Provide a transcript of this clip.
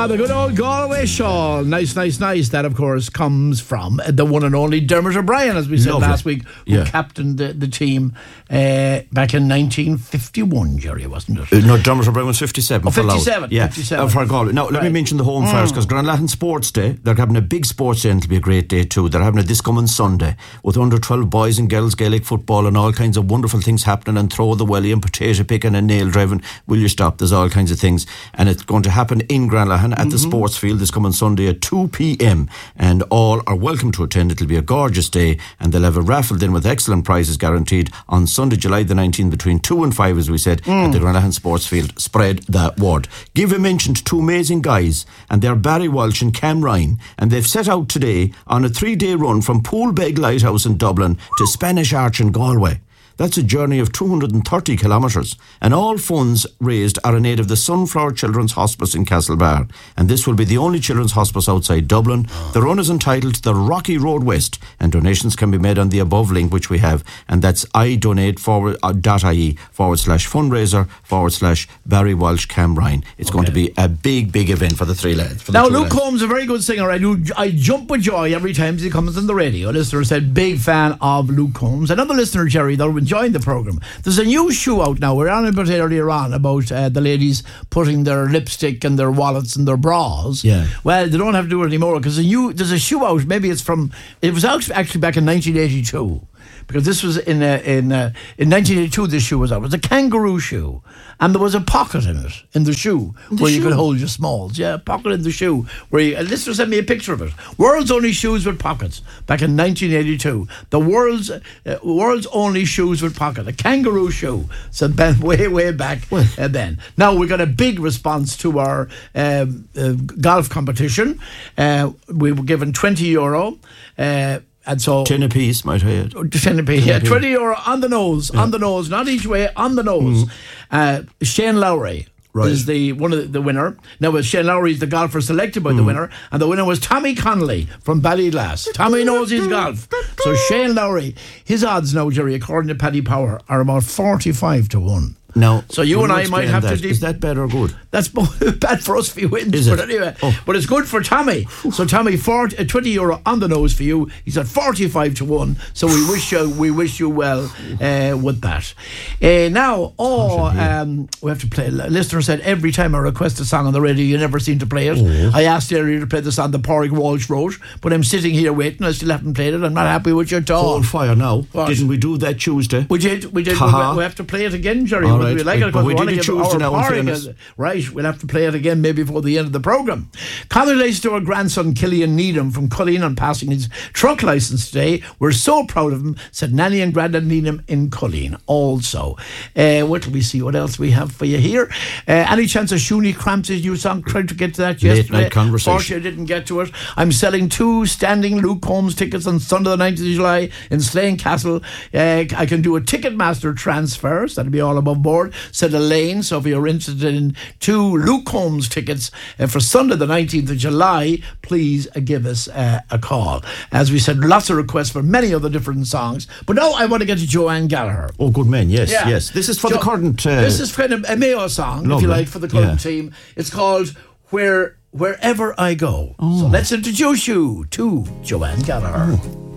the good old Galway shawl. Nice. That, of course, comes from the one and only Dermot O'Brien, as we said last week, who captained the team back in 1951, Jerry, wasn't it? No, Dermot O'Brien was 57. Oh, 57. Yeah, 57. For Galway. Now, let me mention the home first, because Granlahan Sports Day, they're having a big sports day, and it'll be a great day too. They're having it this coming Sunday, with under 12 boys and girls Gaelic football and all kinds of wonderful things happening, and throw the welly and potato picking and nail driving. Will you stop? There's all kinds of things. And it's going to happen in Granlahan at the sports field this coming Sunday at 2 p.m. And all are welcome to attend. It'll be a gorgeous day, and they'll have a raffle then with excellent prizes guaranteed on Sunday, July the 19th between 2 and 5, as we said, at the Granlahan Sports Field. Spread that word. Give a mention to two amazing guys, and they're Barry Walsh and Cam Ryan, and they've set out today on a 3-day run from Poolbeg Lighthouse in Dublin to Spanish Arch in Galway. That's a journey of 230 kilometres, and all funds raised are in aid of the Sunflower Children's Hospice in Castlebar, and this will be the only children's hospice outside Dublin. The run is entitled The Rocky Road West, and donations can be made on the above link, which we have, and that's idonate.ie/fundraiser/Barry Walsh Cam Ryan. It's going to be a big event for the three lads. Now, Luke Combs, a very good singer. I jump with joy every time he comes on the radio. A listener said, big fan of Luke Combs. Another listener, Jerry, that enjoying the programme. There's a new shoe out now. We're on a bit earlier on about the ladies putting their lipstick and their wallets and their bras. Yeah. Well, they don't have to do it anymore, because there's a shoe out. Maybe it was out actually back in 1982. Because this was in 1982, this shoe was out. It was a kangaroo shoe, and there was a pocket in it, in the shoe, where you could hold your smalls. Yeah, a pocket in the shoe. A listener sent me a picture of it. World's only shoes with pockets, back in 1982. The world's only shoes with pocket, a kangaroo shoe. So Ben, way back then. Now we got a big response to our golf competition. We were given €20. And so 10 a piece, might I add. 10 a piece, yeah. €20 on the nose, not each way, on the nose. Shane Lowry is one of the winner. Now, Shane Lowry is the golfer selected by the winner, and the winner was Tommy Connolly from Ballyglass. Tommy knows his golf. So Shane Lowry, his odds now, Jerry, according to Paddy Power, are about 45 to 1. Now, so you and I might have to... Is that bad or good? That's bad for us if he wins. But anyway, but it's good for Tommy. So Tommy, €20 on the nose for you. He's at 45 to 1. So we wish you well with that. Now, we have to play. A listener said every time I request a song on the radio, you never seem to play it. I asked earlier to play the song that Pádraig Walsh wrote, but I'm sitting here waiting. I still haven't played it. I'm not happy with your tone. Hold fire now. What? Didn't we do that Tuesday? We did. We have to play it again, Jerry. Right. We like it because we want to give Tuesday now, right, we'll have to play it again maybe before the end of the programme. Congratulations to our grandson Killian Needham from Culleen on passing his truck licence today. We're so proud of him, said Nanny and Grandad Needham in Culleen also. What will we see? What else we have for you here? Any chance of Shuni Cramps' new song? Tried to get to that yesterday. Late night conversation. Fortunately, I didn't get to it. I'm selling 2 standing Luke Combs tickets on Sunday the 9th of July in Slane Castle. I can do a Ticketmaster transfer, so that'll be all above board, said Elaine. So if you're interested in 2 Luke Combs tickets for Sunday the 19th of July, please give us a call. As we said, lots of requests for many other different songs. But now I want to get to Joanne Gallagher. Oh, good man, yes. This is for the current... this is kind of a Mayo song, lovely, if you like, for the current team. It's called Wherever I Go. So let's introduce you to Joanne Gallagher.